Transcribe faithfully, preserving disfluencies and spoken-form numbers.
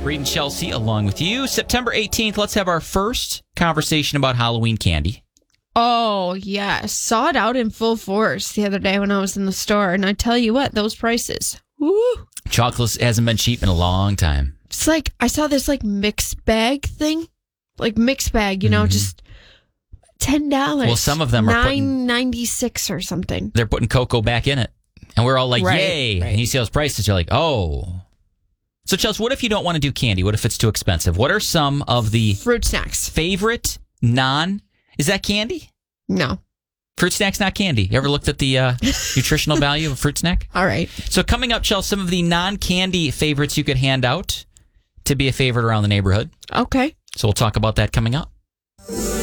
Reed and Chelsea along with you. September eighteenth, let's have our first conversation about Halloween candy. Oh, yes. Saw it out in full force the other day when I was in the store. And I tell you what, those prices. Woo! Chocolate hasn't been cheap in a long time. It's like, I saw this like mixed bag thing. Like mixed bag, you know, mm-hmm. just ten dollars. Well, some of them are nine ninety-six or something. They're putting cocoa back in it. And we're all like, right, yay. Right. And you see those prices, you're like, oh. So, Chelsea, what if you don't want to do candy? What if it's too expensive? What are some of the... Fruit snacks. Favorite non... Is that candy? No. Fruit snack's not candy. You ever looked at the uh, nutritional value of a fruit snack? All right. So coming up, Chelsea, some of the non-candy favorites you could hand out to be a favorite around the neighborhood. Okay. So we'll talk about that coming up.